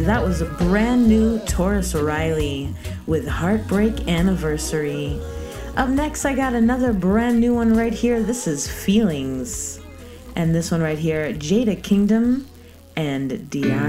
That was a brand new Taurus Riley with Heartbreak Anniversary. Up next, I got another brand new one right here. This is Feelings. And this one right here, Jada Kingdom and Dion.